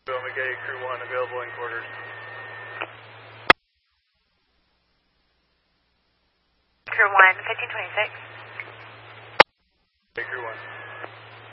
Omega Crew 1 available in quarters. Crew 1, 1526. Crew 1.